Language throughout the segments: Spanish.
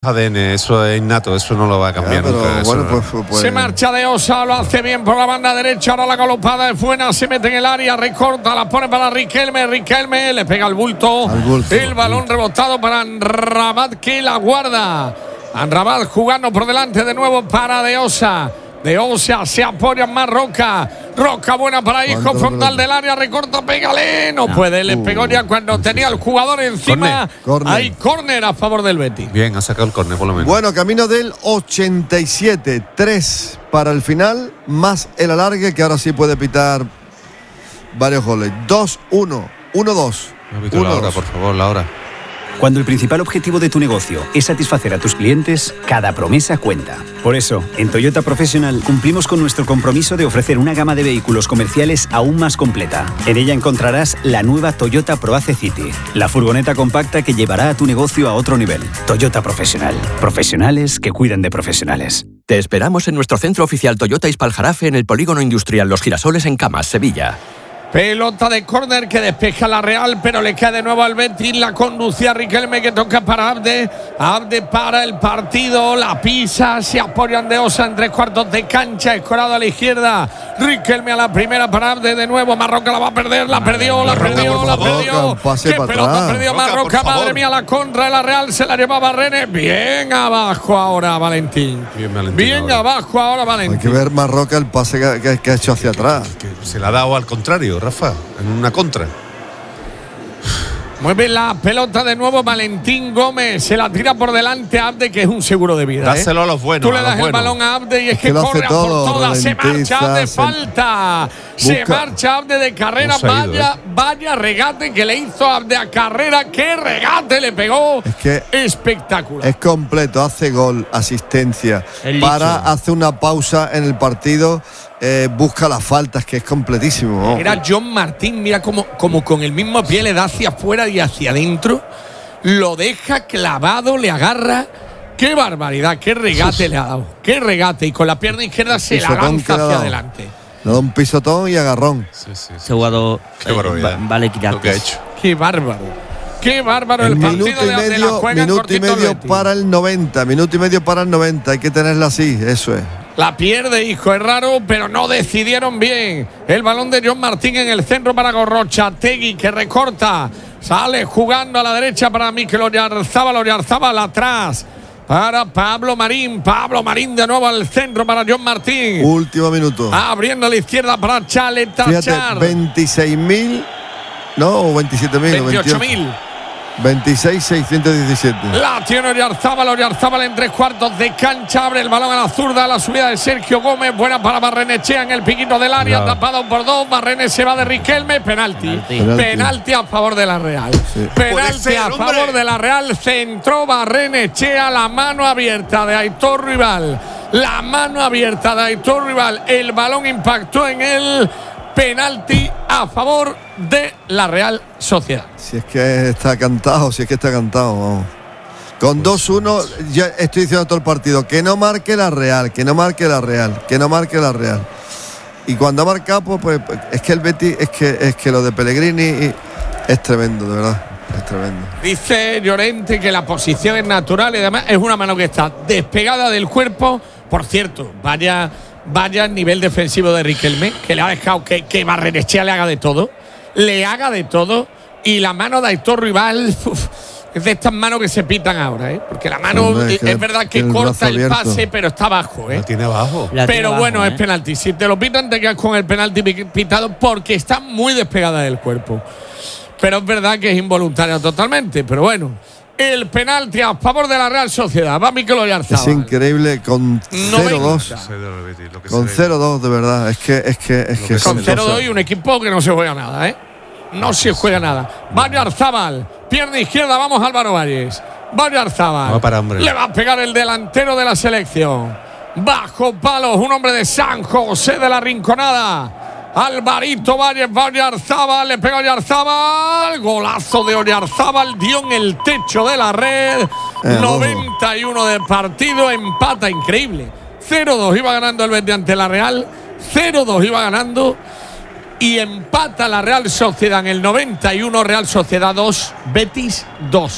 ADN, eso es innato, eso no lo va a cambiar nunca. Bueno, pues. Se marcha de Osa, lo hace bien por la banda derecha, ahora la galopada es buena, se mete en el área, recorta, la pone para Riquelme, le pega al bulto, el balón rebotado para Amrabat que la guarda. Amrabat jugando por delante de nuevo para De Osa. De Osa se apoya más Roca buena para Isco, frontal del área, recorta, pégale, no puede, le pegó ya cuando tenía el jugador encima. Hay córner a favor del Betis. Bien, ha sacado el córner por lo menos. Bueno, camino del 87, 3 para el final, más el alargue, que ahora sí puede pitar varios goles. 2-1, 1-2. La hora, por favor, la hora. Cuando el principal objetivo de tu negocio es satisfacer a tus clientes, cada promesa cuenta. Por eso, en Toyota Professional cumplimos con nuestro compromiso de ofrecer una gama de vehículos comerciales aún más completa. En ella encontrarás la nueva Toyota ProAce City, la furgoneta compacta que llevará a tu negocio a otro nivel. Toyota Professional. Profesionales que cuidan de profesionales. Te esperamos en nuestro centro oficial Toyota Ispaljarafe en el Polígono Industrial Los Girasoles en Camas, Sevilla. Pelota de córner que despeja la Real, pero le cae de nuevo al Betis. La conducía Riquelme, que toca para Abde. Abde para el partido, la pisa, se apoyan de Osa en 3/4 de cancha, escorado a la izquierda. Riquelme a la primera para Abde de nuevo. Marroca la va a perder, la perdió. Qué pelota perdió Marroca, madre mía, la contra de la Real, se la llevaba René. Bien abajo ahora Valentín. Bien abajo ahora Valentín. Hay que ver Marroca el pase que ha hecho hacia atrás. Que se la ha dado al contrario, Rafa, en una contra. Mueve la pelota de nuevo Valentín Gómez, se la tira por delante a Abde, que es un seguro de vida. Dáselo a los buenos. Tú le das el balón a Abde y es que corre a por todas. Se marcha Abde, falta. Se marcha Abde de carrera. Vaya regate que le hizo Abde a carrera. Qué regate le pegó. Es que espectacular. Es completo, hace gol, asistencia. Hace una pausa en el partido. Busca las faltas, que es completísimo. Era John Martín, mira como con el mismo pie le da hacia afuera y hacia adentro, lo deja clavado, le agarra. Qué barbaridad, qué regate le ha dado, qué regate, y con la pierna izquierda se la lanza hacia adelante. Le da un pisotón y agarrón. Ese jugador vale quitarte. Qué bárbaro. Qué bárbaro el partido de la juega. Minuto y medio para el 90. Minuto y medio para el 90. Hay que tenerla así, eso es. La pierde, hijo, es raro, pero no decidieron bien. El balón de John Martín en el centro para Gorrochategui, que recorta. Sale jugando a la derecha para Mikel Oyarzábal atrás. Para Pablo Marín de nuevo al centro para John Martín. Último minuto. Abriendo a la izquierda para Chaletachar. 26.000, no, o 27.000. 28.000. 26.617. La tiene Oyarzábal en 3/4 de cancha. Abre el balón a la zurda, la subida de Sergio Gómez. Buena para Barrenechea en el piquito del área. Tapado por dos. Barrene se va de Riquelme. Penalti a favor de la Real. Sí. Penalti a favor de la Real. Centró Barrenechea. La mano abierta de Aitor Rival. El balón impactó en el penalti a favor de la Real Sociedad. Si es que está cantado. Vamos. Con 2-1, ya estoy diciendo todo el partido, que no marque la Real. Y cuando ha marcado, pues es que el Betis, es que lo de Pellegrini es tremendo, de verdad. Es tremendo. Dice Llorente que la posición es natural y además es una mano que está despegada del cuerpo. Por cierto, vaya nivel defensivo de Riquelme, que le ha dejado que Barrenechea le haga de todo. Y la mano de Aitor Rival, es de estas manos que se pitan ahora, porque la mano es verdad que corta el pase, pero está abajo. La tiene abajo. Pero bueno, es penalti. Si te lo pitan, te quedas con el penalti pitado porque está muy despegada del cuerpo. Pero es verdad que es involuntario totalmente. Pero bueno, el penalti a favor de la Real Sociedad. Va Mikel Oyarzábal. Es increíble, con 0-2. Con 0-2, de verdad. Es que con 0-2 y un equipo que no se juega nada, No se juega nada. Oyarzábal, pierna izquierda, vamos Álvaro Valles. Oyarzábal. Le va a pegar el delantero de la selección. Bajo palos, un hombre de San José de la Rinconada. Alvarito Valles, Oyarzábal, le pega Oyarzábal. Golazo de Oyarzábal, dio en el techo de la red. 91 de partido, empata, increíble. 0-2 iba ganando el Betis ante la Real. 0-2 iba ganando. Y empata la Real Sociedad en el 91, Real Sociedad 2, Betis 2.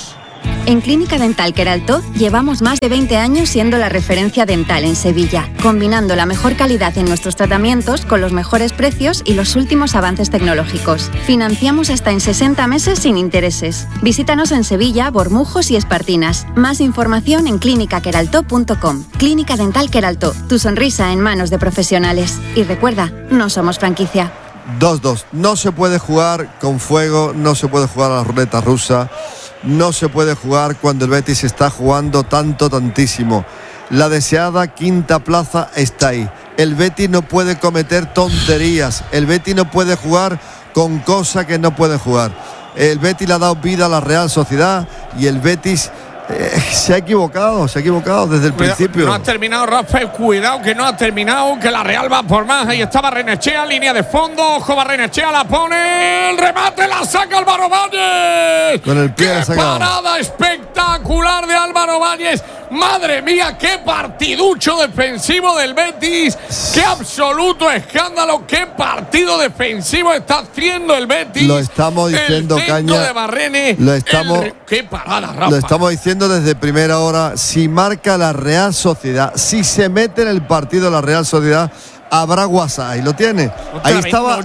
En Clínica Dental Queraltó llevamos más de 20 años siendo la referencia dental en Sevilla, combinando la mejor calidad en nuestros tratamientos con los mejores precios y los últimos avances tecnológicos. Financiamos hasta en 60 meses sin intereses. Visítanos en Sevilla, Bormujos y Espartinas. Más información en clinicaqueraltó.com. Clínica Dental Queraltó, tu sonrisa en manos de profesionales. Y recuerda, no somos franquicia. 2-2. No se puede jugar con fuego, no se puede jugar a la ruleta rusa. No se puede jugar cuando el Betis está jugando tantísimo. La deseada quinta plaza está ahí. El Betis no puede cometer tonterías. El Betis no puede jugar con cosas que no puede jugar. El Betis le ha dado vida a la Real Sociedad y el Betis se ha equivocado desde el principio. No ha terminado, Rafael, cuidado que no ha terminado, que la Real va por más. Ahí está Barrenechea, línea de fondo, ojo, Barrenechea la pone, el remate, la saca Álvaro Valles. Con el pie la saca. Parada espectacular de Álvaro Valles. Madre mía, qué partiducho defensivo del Betis. Qué absoluto escándalo, qué partido defensivo está haciendo el Betis. Lo estamos diciendo, Caña. De Barrene, qué parada, Rafa. Lo estamos diciendo desde primera hora. Si marca la Real Sociedad, si se mete en el partido la Real Sociedad, habrá WhatsApp. Ahí lo tiene. Ahí estaba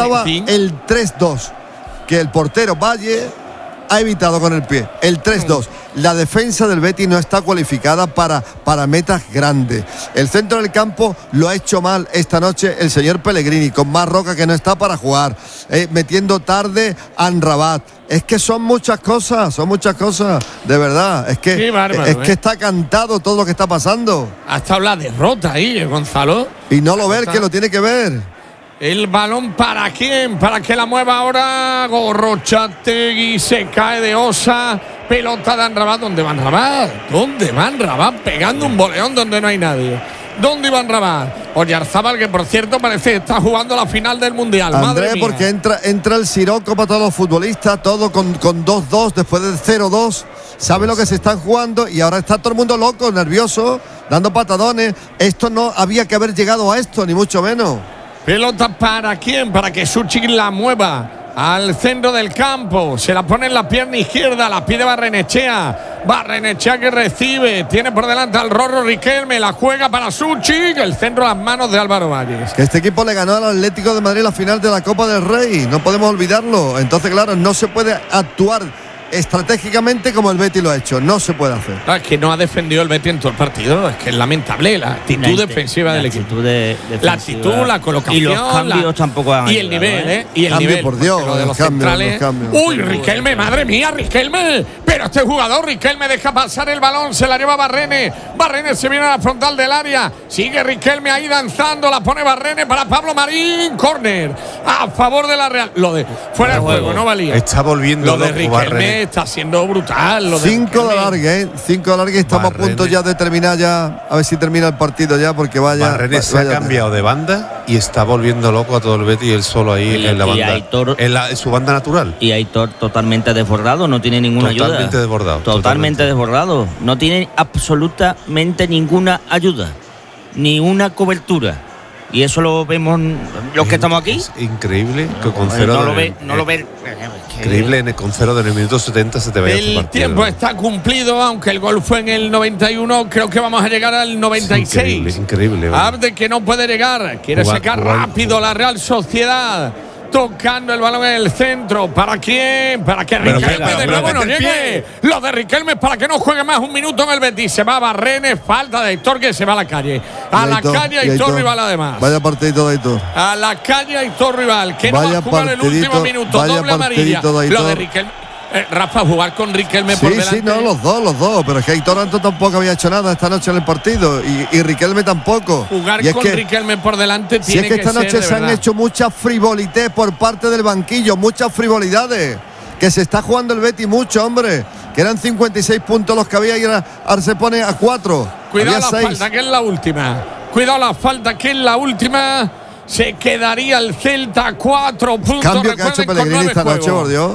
el 3-2 que el portero Valle ha evitado con el pie. El 3-2. La defensa del Betis no está cualificada para metas grandes. El centro del campo lo ha hecho mal esta noche el señor Pellegrini, con más Roca que no está para jugar, metiendo tarde a Amrabat. Es que son muchas cosas, de verdad. Es que, sí, bárbaro, que está cantado todo lo que está pasando. Ha estado la derrota ahí, Gonzalo. Y no lo ve, que lo tiene que ver. El balón ¿para quién? Para que la mueva ahora Gorrochategui, se cae de Osa, pelota de Amrabat. ¿Dónde va Amrabat? Pegando un boleón donde no hay nadie. ¿Dónde iba Amrabat? Oyarzábal, que por cierto parece que está jugando la final del Mundial. Andrés, porque entra el siroco para todos los futbolistas, todo con 2-2 después del 0-2. Sabe lo que se están jugando y ahora está todo el mundo loco, nervioso, dando patadones. Esto no había que haber llegado a esto, ni mucho menos. Pelota ¿para quién? Para que Suchik la mueva al centro del campo. Se la pone en la pierna izquierda, la pide Barrenechea. Barrenechea que recibe, tiene por delante al Rorro Riquelme, la juega para Suchik, el centro a las manos de Álvaro Valles. Que este equipo le ganó al Atlético de Madrid la final de la Copa del Rey, no podemos olvidarlo. Entonces, claro, no se puede actuar estratégicamente como el Betis lo ha hecho, no se puede hacer. Es que no ha defendido el Betis en todo el partido, es que es lamentable la actitud defensiva del equipo. La actitud, la colocación y los cambios tampoco han y el nivel, y el cambio, nivel, por Dios, lo de los centrales. Uy, Riquelme, madre mía, Riquelme, pero este jugador Riquelme deja pasar el balón, se la lleva Barrene se viene a la frontal del área, sigue Riquelme ahí danzando, la pone Barrene para Pablo Marín, córner a favor de la Real. Lo de fuera de juego no valía. Está volviendo lo de Riquelme. Está siendo brutal. 5 de alargue, 5 de alargue. Estamos a punto ya de terminar ya. A ver si termina el partido ya, porque Barrene se ha cambiado de banda y está volviendo loco a todo el Betis, él solo ahí en la banda. Aitor, en su banda natural. Y Aitor totalmente desbordado, no tiene ninguna ayuda. Totalmente desbordado. No tiene absolutamente ninguna ayuda, ni una cobertura. Y eso lo vemos los que estamos aquí. Es increíble que con cero. No lo ve. Increíble, con cero de el minuto 70 se te vaya el tiempo está cumplido, aunque el gol fue en el 91. Creo que vamos a llegar al 96. Es increíble. Abde que no puede llegar. Quiere sacar rápido la Real Sociedad. Tocando el balón en el centro. ¿Para quién? Para que Riquelme de nuevo no llegue. Lo de Riquelme para que no juegue más un minuto en el Betis. Se va a Barrene, falta de Aitor que se va a la calle. A la calle Aitor Rival además. Vaya partidito de Aitor. A la calle Aitor Rival, que no va a jugar el último minuto. Doble amarilla. Lo de Riquelme. Rafa, jugar con Riquelme por delante. Sí, no, los dos. Pero es que Aitor Anto tampoco había hecho nada esta noche en el partido. Y Riquelme tampoco. Jugar con Riquelme por delante tiene que ser. Si es que esta noche se han hecho muchas frivolidades por parte del banquillo, muchas frivolidades. Que se está jugando el Betis mucho, hombre. Que eran 56 puntos los que había y ahora se pone a 4. Cuidado la falta, que es la última. Cuidado la falta, que es la última. Se quedaría el Celta a 4 puntos. Cambio que ha hecho Pellegrini esta noche, por Dios.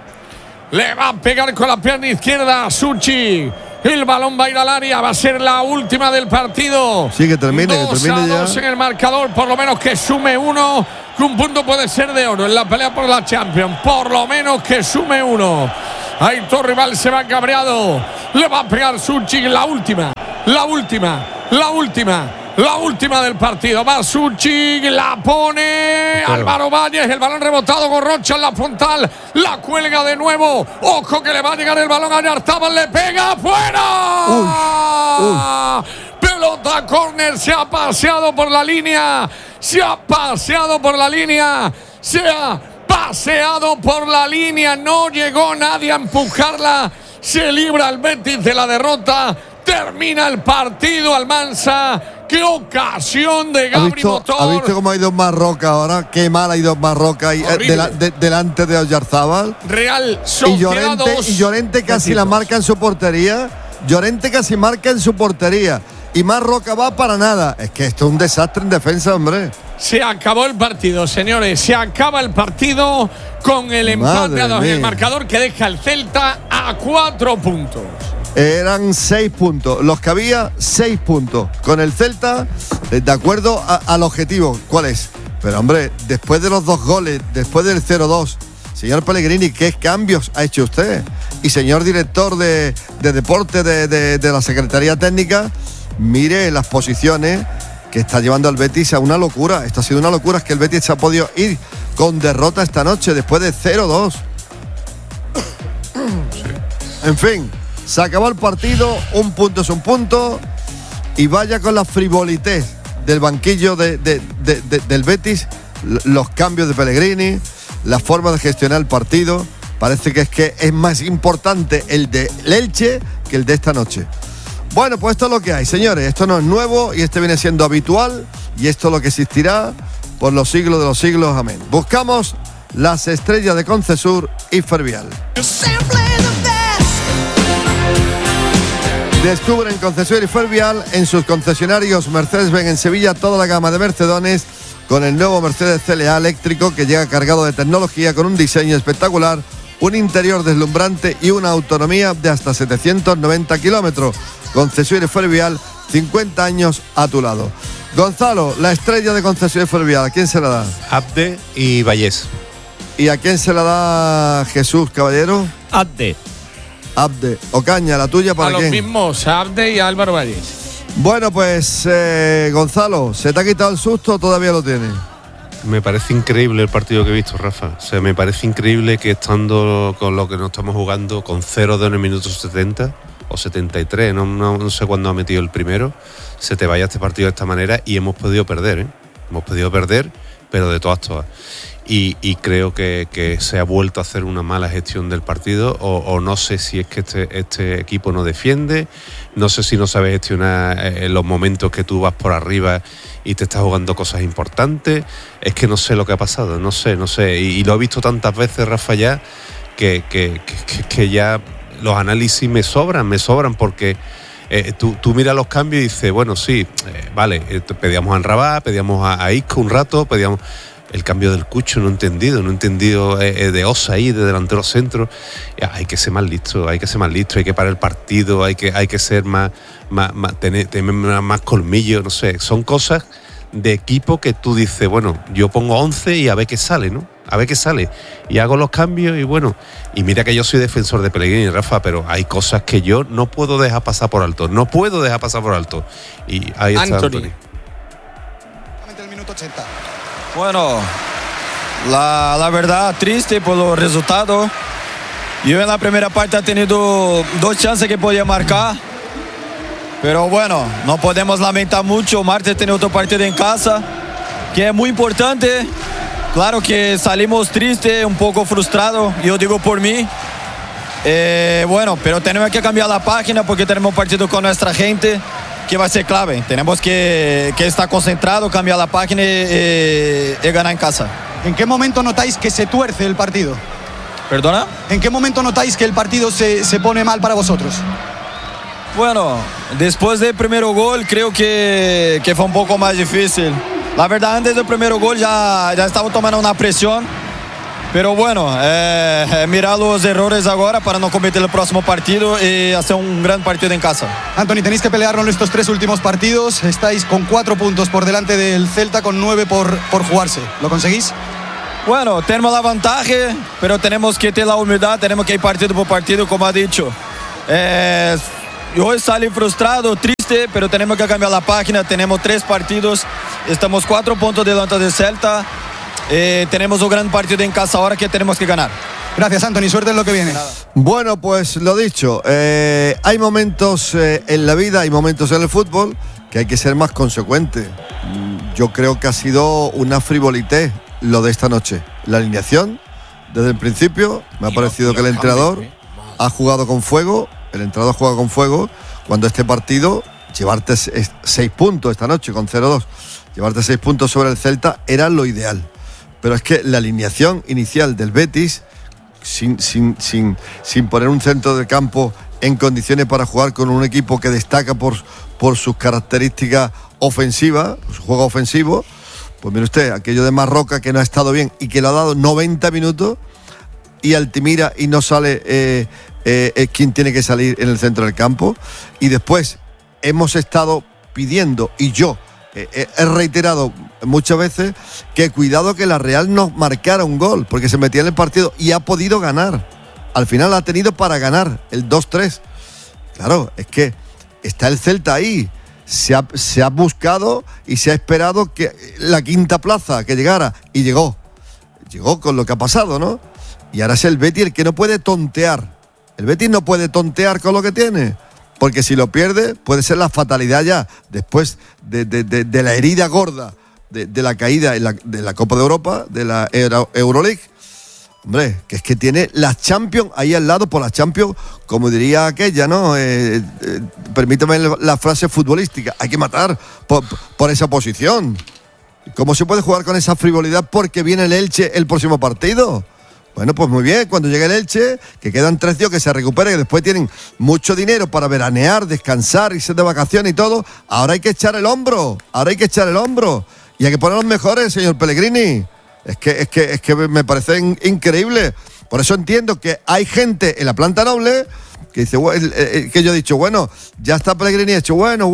Le va a pegar con la pierna izquierda a Suchik. El balón va a ir al área. Va a ser la última del partido. Sí, que termine ya. 2-2 en el marcador. Por lo menos que sume uno. Que un punto puede ser de oro en la pelea por la Champions. Por lo menos que sume uno. Aitor Rival se va cabreado. Le va a pegar Suchik. La última del partido. Va Suchik, la pone Álvaro Valles. El balón rebotado con Rocha en la frontal. La cuelga de nuevo. Ojo que le va a llegar el balón a Oyarzábal. Le pega afuera. Pelota córner. Se ha paseado por la línea. No llegó nadie a empujarla. Se libra el Betis de la derrota. Termina el partido, Almansa. ¡Qué ocasión de Gabri Motor! ¿Ha visto cómo ha ido Marroca ahora? ¡Qué mal ha ido Marroca delante de Oyarzábal! Real Sociedad 2. Y Llorente casi la marca en su portería. Y Marroca va para nada. Es que esto es un desastre en defensa, hombre. Se acabó el partido, señores. Se acaba el partido con el empate a 2 en el marcador que deja el Celta a 4 puntos. Eran 6 puntos. Los que había, 6 puntos. Con el Celta, de acuerdo al objetivo. ¿Cuál es? Pero, hombre, después de los 2 goles, después del 0-2, señor Pellegrini, ¿qué cambios ha hecho usted? Y señor director de deporte de la Secretaría Técnica, mire las posiciones que está llevando al Betis a una locura. Esto ha sido una locura. Es que el Betis se ha podido ir con derrota esta noche después de 0-2. En fin, se acabó el partido. Un punto es un punto. Y vaya con la frivolitez del banquillo del Betis. Los cambios de Pellegrini, la forma de gestionar el partido. Parece que es más importante el de Elche que el de esta noche. Bueno, pues esto es lo que hay, señores. Esto no es nuevo y este viene siendo habitual. Y esto es lo que existirá por los siglos de los siglos. Amén. Buscamos las estrellas de Concesur y Fervial. Descubren Concesur y Fervial en sus concesionarios Mercedes-Benz en Sevilla toda la gama de Mercedones con el nuevo Mercedes CLA eléctrico que llega cargado de tecnología con un diseño espectacular, un interior deslumbrante y una autonomía de hasta 790 kilómetros. Concesur y Fervial, 50 años a tu lado. Gonzalo, la estrella de Concesur y Fervial, ¿a quién se la da? Abde y Vallés. ¿Y a quién se la da Jesús, caballero? Abde. Ocaña, la tuya para quién? A los mismos, Abde y Álvaro Valles. Bueno, pues Gonzalo, ¿se te ha quitado el susto o todavía lo tienes? Me parece increíble el partido que he visto, Rafa. O sea, me parece increíble que estando con lo que nos estamos jugando, con 0-2 en el minuto 70 o 73, no sé cuándo ha metido el primero, se te vaya este partido de esta manera y hemos podido perder, Hemos podido perder, pero de todas. Y creo que se ha vuelto a hacer una mala gestión del partido o no sé si es que este equipo no defiende, no sé si no sabe gestionar los momentos que tú vas por arriba y te estás jugando cosas importantes. Es que no sé lo que ha pasado, no sé. Y lo he visto tantas veces, Rafa, ya que ya los análisis me sobran porque tú miras los cambios y dices, bueno, sí, vale, pedíamos a Anrabá, pedíamos a Isco un rato, pedíamos... El cambio del Cucho no he entendido de Osa ahí, de delantero centro. Hay que ser más listo, hay que parar el partido, hay que ser tener más colmillo, no sé. Son cosas de equipo que tú dices, bueno, yo pongo 11 y a ver qué sale, ¿no? A ver qué sale. Y hago los cambios y bueno. Y mira que yo soy defensor de Pellegrini, Rafa, pero hay cosas que yo no puedo dejar pasar por alto. Y ahí está Anthony. El minuto 80. Bueno, la verdad, triste por los resultados. Yo en la primera parte he tenido 2 chances que podía marcar. Pero bueno, no podemos lamentar mucho. Martes tiene otro partido en casa, que es muy importante. Claro que salimos tristes, un poco frustrados, yo digo por mí. Bueno, pero tenemos que cambiar la página porque tenemos un partido con nuestra gente que va a ser clave. Tenemos que estar concentrados, cambiar la página y ganar en casa. ¿En qué momento notáis que se tuerce el partido? ¿Perdona? ¿En qué momento notáis que el partido se pone mal para vosotros? Bueno, después del primer gol creo que fue un poco más difícil. La verdad, antes del primer gol ya estaba tomando una presión. Pero bueno, mirar los errores ahora para no cometer el próximo partido y hacer un gran partido en casa. Anthony, tenéis que pelearlo en estos 3 últimos partidos. Estáis con 4 puntos por delante del Celta, con 9 por jugarse. ¿Lo conseguís? Bueno, tenemos la ventaja, pero tenemos que tener la humildad, tenemos que ir partido por partido, como ha dicho. Yo salí frustrado, triste, pero tenemos que cambiar la página. Tenemos 3 partidos, estamos 4 puntos delante del Celta. Tenemos un gran partido en casa ahora que tenemos que ganar. Gracias, Anthony, suerte en lo que viene. Bueno, pues lo dicho, hay momentos en la vida, hay momentos en el fútbol que hay que ser más consecuente. Yo creo que ha sido una frivolité lo de esta noche. La alineación, desde el principio, me ha parecido que el entrenador ha jugado con fuego. El entrenador ha jugado con fuego. Cuando este partido, llevarte 6 puntos esta noche con 0-2, llevarte 6 puntos sobre el Celta era lo ideal. Pero es que la alineación inicial del Betis, sin poner un centro de campo en condiciones para jugar con un equipo que destaca por sus características ofensivas, su juego ofensivo, pues mire usted, aquello de Marroca que no ha estado bien y que le ha dado 90 minutos y Altimira y no sale quien tiene que salir en el centro del campo. Y después hemos estado pidiendo, y yo he reiterado muchas veces, que cuidado que la Real no marcara un gol, porque se metía en el partido y ha podido ganar. Al final ha tenido para ganar el 2-3. Claro, es que está el Celta ahí. Se ha buscado y se ha esperado que la quinta plaza que llegara, y llegó con lo que ha pasado, ¿no? Y ahora es el Betis el que no puede tontear. El Betis no puede tontear con lo que tiene, porque si lo pierde puede ser la fatalidad ya, después de la herida gorda de la caída de la Copa de Europa, de la Euroleague. Hombre, que es que tiene la Champions ahí al lado, por la Champions, como diría aquella, ¿no? Permítame la frase futbolística, hay que matar por esa posición. ¿Cómo se puede jugar con esa frivolidad porque viene el Elche el próximo partido? Bueno, pues muy bien, cuando llegue el Elche, que quedan 3 días, que se recupere, que después tienen mucho dinero para veranear, descansar, irse de vacaciones y todo, ahora hay que echar el hombro, y hay que poner los mejores, señor Pellegrini. Es que me parece increíble. Por eso entiendo que hay gente en la planta noble que dice, que yo he dicho, bueno, ya está Pellegrini hecho, bueno,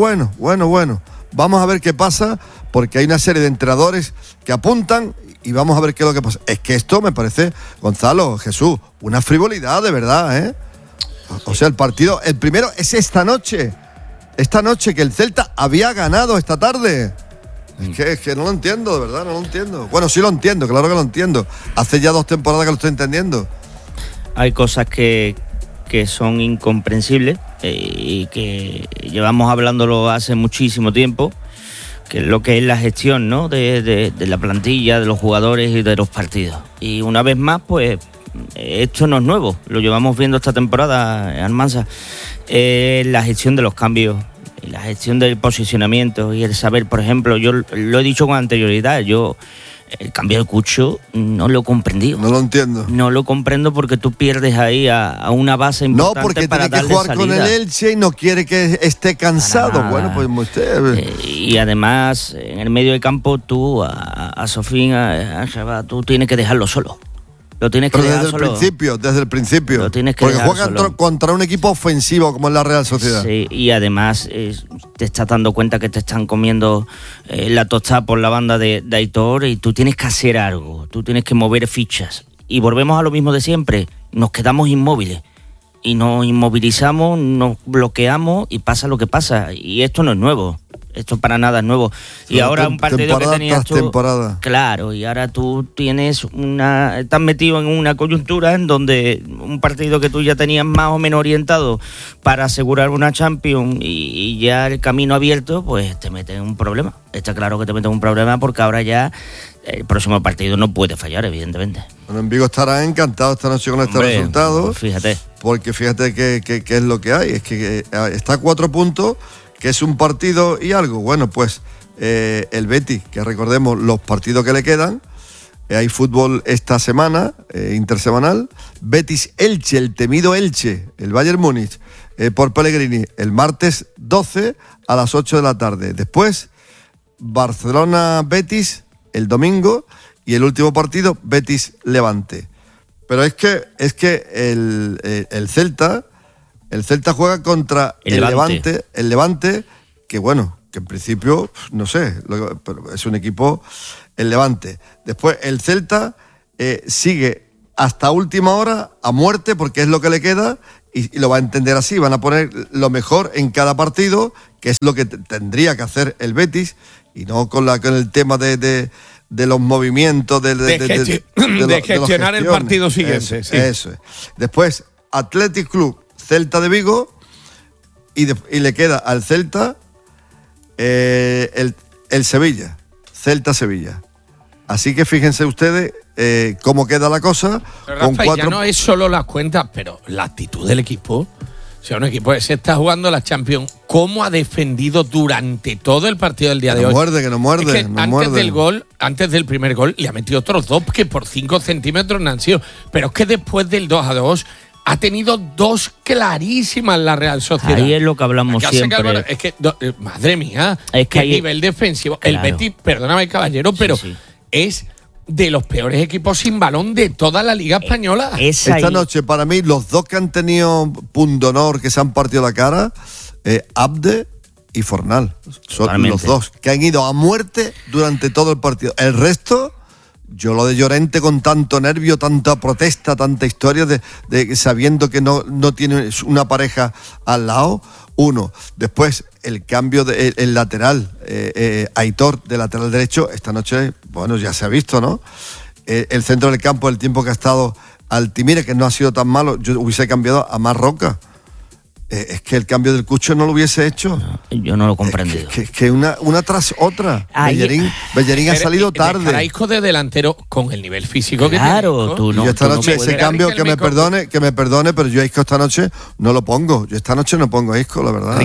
vamos a ver qué pasa, porque hay una serie de entrenadores que apuntan y vamos a ver qué es lo que pasa. Es que esto me parece, Gonzalo, Jesús, una frivolidad de verdad, ¿eh? O sea, el primero es esta noche que el Celta había ganado esta tarde. Es que no lo entiendo, de verdad, no lo entiendo. Bueno, sí lo entiendo, claro que lo entiendo. Hace ya 2 temporadas que lo estoy entendiendo. Hay cosas que son incomprensibles y que llevamos hablándolo hace muchísimo tiempo, que es lo que es la gestión, ¿no? de la plantilla, de los jugadores y de los partidos. Y una vez más, pues, esto no es nuevo. Lo llevamos viendo esta temporada, Almansa. La gestión de los cambios, la gestión del posicionamiento y el saber, por ejemplo, yo lo he dicho con anterioridad, el cambio de Cucho no lo he comprendido. No lo entiendo. No lo comprendo porque tú pierdes ahí a una base importante. No, porque para tiene que jugar salida con el Elche y no quiere que esté cansado. Bueno, pues usted... y además, en el medio del campo, tú, a Sofín, a Shabbat, tú tienes que dejarlo solo. Lo tienes que dejar solo. Desde el principio. Lo tienes que porque dejar juega solo. Contra un equipo ofensivo como es la Real Sociedad. Sí, y además te estás dando cuenta que te están comiendo la tostada por la banda de Aitor, y tú tienes que hacer algo, tú tienes que mover fichas. Y volvemos a lo mismo de siempre, nos quedamos inmóviles. Y nos inmovilizamos, nos bloqueamos y pasa lo que pasa. Y esto no es nuevo. Esto para nada es nuevo. Y ahora un partido que tenías tú... temporada. Claro, y ahora tú estás metido en una coyuntura en donde un partido que tú ya tenías más o menos orientado para asegurar una Champions y ya el camino abierto, pues te metes en un problema. Está claro que te metes en un problema porque ahora ya el próximo partido no puede fallar, evidentemente. Bueno, en Vigo estará encantado esta noche con este resultado. Fíjate. Porque fíjate que es lo que hay. Es que está a 4 puntos... que es un partido y algo. Bueno, pues el Betis, que recordemos los partidos que le quedan, hay fútbol esta semana, intersemanal, Betis-Elche, el temido Elche, el Bayern Múnich, por Pellegrini, el martes 12 a las 8 de la tarde. Después, Barcelona-Betis, el domingo, y el último partido, Betis-Levante. Pero es que el Celta... El Celta juega contra el Levante, que bueno, que en principio, no sé, pero es un equipo, el Levante. Después el Celta sigue hasta última hora a muerte, porque es lo que le queda, y lo va a entender así. Van a poner lo mejor en cada partido, que es lo que tendría que hacer el Betis, y no con el tema de los movimientos, de gestionar el partido siguiente. Eso es. Después, Athletic Club, Celta de Vigo, y le queda al Celta el Sevilla, Celta-Sevilla. Así que fíjense ustedes cómo queda la cosa. Pero Rafa, con 4... ya no es solo las cuentas, pero la actitud del equipo. O sea, un equipo que se está jugando la Champions, ¿cómo ha defendido durante todo el partido del día de hoy? Que no muerde. Es que antes del primer gol, le ha metido otros 2 que por 5 centímetros no han sido. Pero es que después del 2-2 ha tenido 2 clarísimas la Real Sociedad. Ahí es lo que hablamos siempre. Álvaro, es que, madre mía, es que nivel defensivo. Claro. El Betis, perdóname, caballero, pero es de los peores equipos sin balón de toda la Liga Española. Esta noche, para mí, los 2 que han tenido pundonor, que se han partido la cara, Abde y Fornal. Son Totalmente. Los 2 que han ido a muerte durante todo el partido. El resto, yo lo de Llorente con tanto nervio, tanta protesta, tanta historia, de sabiendo que no tiene una pareja al lado. Uno. Después, el cambio del lateral, Aitor, de lateral derecho, esta noche, bueno, ya se ha visto, ¿no? El centro del campo, el tiempo que ha estado Altimira, que no ha sido tan malo, yo hubiese cambiado a Marroca. Es que el cambio del Cucho no lo hubiese hecho. No, yo no lo he comprendido. Que una tras otra. Bellerín ha salido tarde. Caraico de delantero con el nivel físico que tiene. Claro, tú no. Yo esta noche ese cambio, que me perdone, pero yo a Isco esta noche no lo pongo. Yo esta noche no pongo a Isco, la verdad.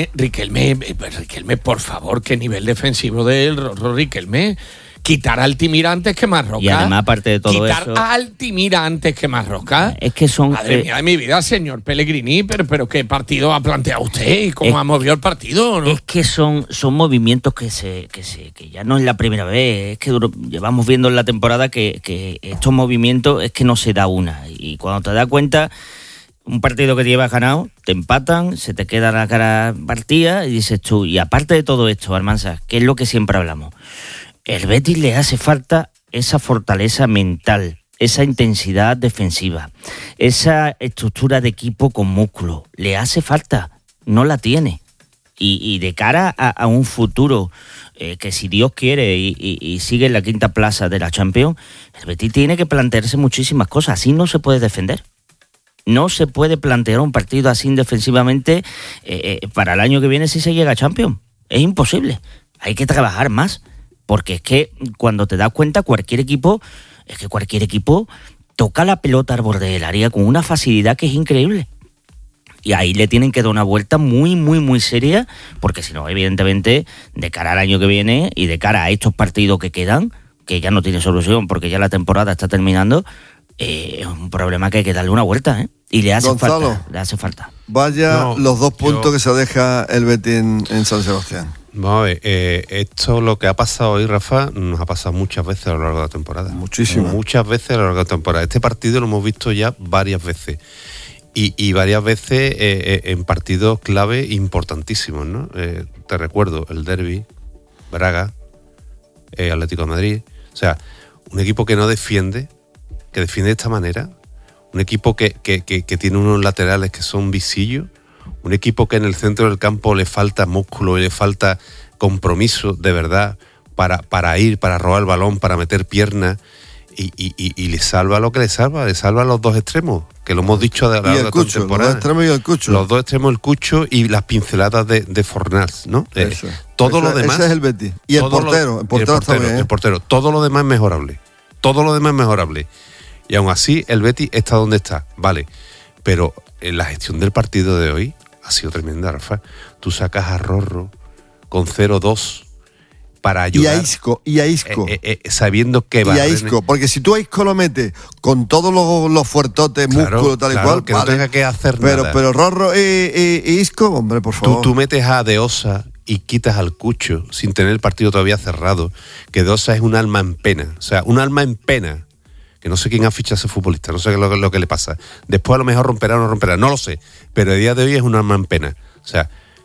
Riquelme, por favor, qué nivel defensivo de Riquelme. Quitar a Altimira antes que Marroca. Y además, aparte de todo eso... Quitar a Altimira antes que Marroca. Es que son... Madre mía de mi vida, señor Pellegrini, pero ¿qué partido ha planteado usted? ¿Y cómo ha movido el partido? ¿No? Es que son movimientos que ya no es la primera vez. Es que llevamos viendo en la temporada que estos movimientos es que no se da una. Y cuando te das cuenta... Un partido que te llevas ganado, te empatan, se te queda la cara partida y dices tú, y aparte de todo esto, Almansa, que es lo que siempre hablamos, el Betis le hace falta esa fortaleza mental, esa intensidad defensiva, esa estructura de equipo con músculo. Le hace falta, no la tiene. Y de cara a un futuro que si Dios quiere y sigue en la quinta plaza de la Champions, el Betis tiene que plantearse muchísimas cosas. Así no se puede defender. No se puede plantear un partido así defensivamente para el año que viene si se llega a Champions. Es imposible. Hay que trabajar más. Porque es que cuando te das cuenta, cualquier equipo toca la pelota al borde del área con una facilidad que es increíble. Y ahí le tienen que dar una vuelta muy, muy, muy seria, porque si no, evidentemente, de cara al año que viene y de cara a estos partidos que quedan, que ya no tiene solución porque ya la temporada está terminando, es un problema que hay que darle una vuelta, ¿eh? Y le hace falta. Vaya los 2 puntos que se deja el Betis en San Sebastián. Vamos a ver, esto lo que ha pasado hoy, Rafa, nos ha pasado muchas veces a lo largo de la temporada. Muchísimas. Muchas veces a lo largo de la temporada. Este partido lo hemos visto ya varias veces. Y varias veces en partidos clave importantísimos, ¿no? Te recuerdo, el derbi, Braga, Atlético de Madrid. O sea, un equipo que no defiende, que defiende de esta manera. Un equipo que tiene unos laterales que son visillos. Un equipo que en el centro del campo le falta músculo y le falta compromiso de verdad para robar el balón, para meter piernas y le salva lo que le salva a los 2 extremos, que lo hemos dicho de la temporada. Los 2 extremos y el Cucho. Los 2 extremos, el Cucho y las pinceladas de Fornals, ¿no? Todo lo demás. Ese es el Betis. Y el portero está bien. El portero. Todo lo demás es mejorable. Y aún así, el Betis está donde está, vale. Pero la gestión del partido de hoy ha sido tremenda, Rafa. Tú sacas a Rorro con 0-2 para ayudar. Y a Isco. Sabiendo que va. Y a Isco, porque si tú a Isco lo metes con todos los fuertotes, músculos, tal y cual, que no tenga que hacer nada. Pero Rorro y Isco, hombre, por favor. Tú metes a De Osa y quitas al Cucho sin tener el partido todavía cerrado, que De Osa es un alma en pena. O sea, un alma en pena. Que no sé quién ha fichado a ese futbolista, no sé qué es lo que le pasa. Después a lo mejor romperá o no romperá, no lo sé. Pero el día de hoy es un alma en pena. O sea,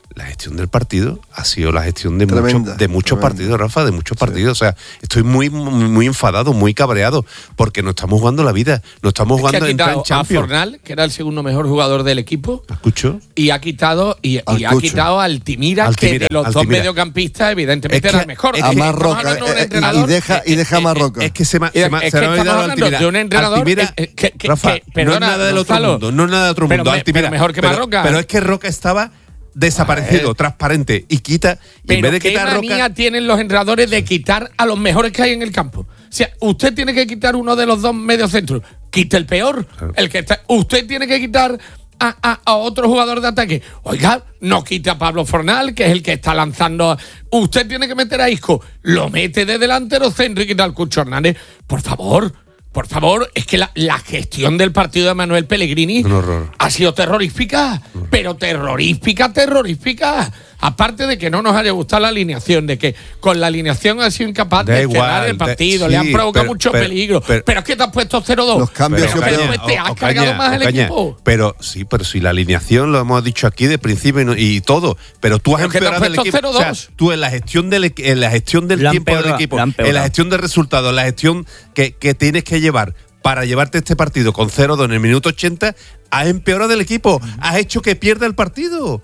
la gestión del partido ha sido la gestión de muchos partidos, Rafa, de muchos partidos. O sea, estoy muy, muy enfadado, muy cabreado, porque nos estamos jugando la vida. Nos estamos jugando en Champions. A Fornal, que era el segundo mejor jugador del equipo. ¿Escucho? Y ha quitado a Altimira, que de los dos mediocampistas, evidentemente era el mejor. A Marroca. Y deja a Marroca. Es que se me ha olvidado Altimira. De un entrenador Rafa, no es nada del otro mundo. No es nada de otro mundo. Altimira, mejor que Marroca. Pero es que Roca estaba desaparecido, transparente, y quita. Pero en vez de quitar ¿qué manía Roca, tienen los entrenadores de quitar a los mejores que hay en el campo? O sea, usted tiene que quitar uno de los dos mediocentros, quita el peor, el que está. Usted tiene que quitar a otro jugador de ataque. Oiga, no quita a Pablo Fornal, que es el que está lanzando. Usted tiene que meter a Isco, lo mete de delantero centro y quita al Cucho Hernández. Por favor, es que la gestión del partido de Manuel Pellegrini ha sido terrorífica, pero terrorífica. Aparte de que no nos haya gustado la alineación, de que con la alineación ha sido incapaz de cerrar el partido, le han provocado mucho peligro. Pero es que te has puesto 0-2. Los cambios te has cargado más el equipo. Pero si la alineación lo hemos dicho aquí de principio y todo, pero tú has empeorado el equipo. O sea, tú en la gestión del tiempo del equipo, en la gestión de resultados, en la gestión que tienes que llevar para llevarte este partido con 0-2 en el minuto 80, has empeorado el equipo, has hecho que pierda el partido,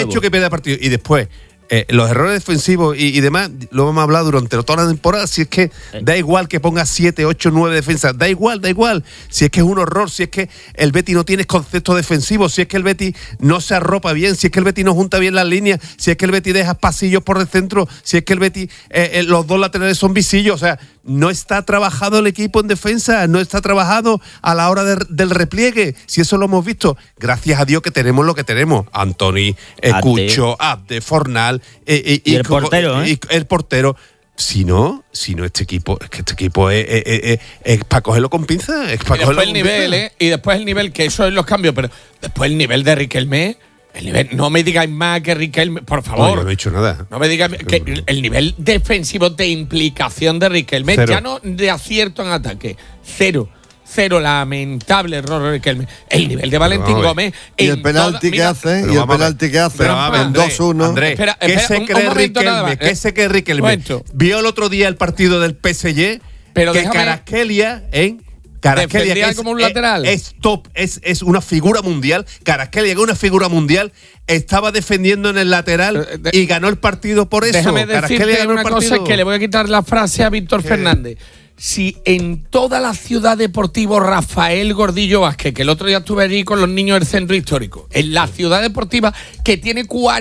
y después los errores defensivos y demás, lo hemos hablado durante toda la temporada. Si es que da igual que ponga 7, 8, 9 defensas, da igual, si es que es un horror, si es que el Betis no tiene concepto defensivo, si es que el Betis no se arropa bien, si es que el Betis no junta bien las líneas, si es que el Betis deja pasillos por el centro, si es que el Betis los dos laterales son visillos. O sea, no está trabajado el equipo en defensa, no está trabajado a la hora del repliegue. Si eso lo hemos visto, gracias a Dios que tenemos lo que tenemos. Antony, Cucho, Abde, Fornal y el portero, el portero. Si no, este equipo es para cogerlo con pinza. Es para cogerlo con pinza. Y después el nivel, que eso es los cambios, pero después el nivel de Riquelme. No me digáis más que Riquelme, por favor. No he dicho nada. No me digáis que el nivel defensivo de implicación de Riquelme, ya no de acierto en ataque, cero, lamentable error de Riquelme. El nivel de Valentín Gómez. Y el penalti que hace, en 2-1. Andrés, ¿qué se cree Riquelme? ¿Qué se cree Riquelme? Vio el otro día el partido del PSG, que Kvaratskhelia defendía como un lateral. Es top, es una figura mundial. Kvaratskhelia, que es una figura mundial, estaba defendiendo en el lateral y ganó el partido por eso. Déjame decirte una cosa, que le voy a quitar la frase a Víctor Fernández. Si en toda la ciudad deportiva Rafael Gordillo Vázquez, que el otro día estuve allí con los niños del centro histórico, en la ciudad deportiva que tiene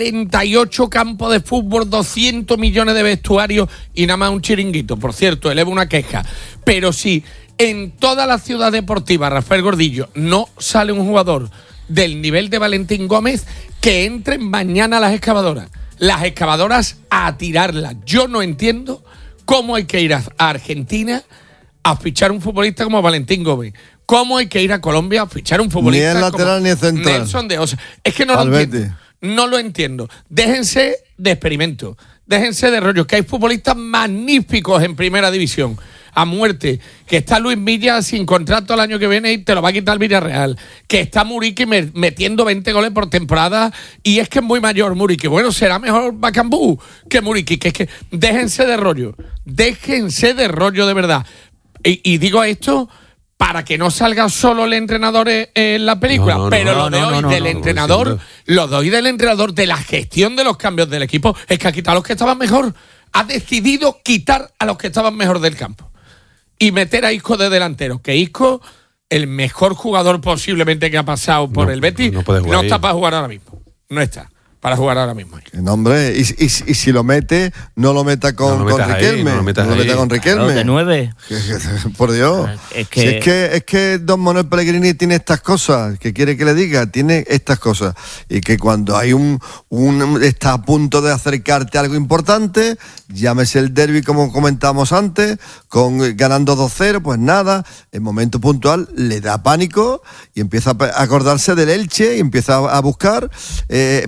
48 campos de fútbol, 200 millones de vestuarios y nada más un chiringuito, por cierto, eleva una queja, pero si en toda la ciudad deportiva Rafael Gordillo no sale un jugador del nivel de Valentín Gómez, que entren mañana las excavadoras a tirarlas. Yo no entiendo cómo hay que ir a Argentina a fichar un futbolista como Valentín Gómez. ¿Cómo hay que ir a Colombia a fichar un futbolista ni el lateral ni el central? Nelson de Osa. Es que no lo entiendo. No lo entiendo. Déjense de experimentos. Déjense de rollos. Que hay futbolistas magníficos en primera división. A muerte. Que está Luis Villa sin contrato el año que viene y te lo va a quitar el Villarreal. Que está Muriqui metiendo 20 goles por temporada y es que es muy mayor Muriqui. Bueno, será mejor Bacambú que Muriqui. Que es que déjense de rollo. Déjense de rollo de verdad. Y digo esto para que no salga solo el entrenador en la película, pero lo doy del entrenador, lo doy del entrenador, de la gestión de los cambios del equipo. Es que ha quitado a los que estaban mejor. Ha decidido quitar a los que estaban mejor del campo y meter a Isco de delantero. Que Isco, el mejor jugador posiblemente que ha pasado por el Betis, no está para jugar ahora mismo. No está para jugar ahora mismo. No, hombre, y si lo mete, no lo meta con Riquelme. No lo meta con Riquelme. De 9. Por Dios. Es que don Manuel Pellegrini tiene estas cosas. ¿Qué quiere que le diga? Tiene estas cosas. Y que cuando hay está a punto de acercarte a algo importante, llámese el derbi como comentábamos antes, ganando 2-0, pues nada, en momento puntual le da pánico y empieza a acordarse del Elche y empieza a buscar para jugar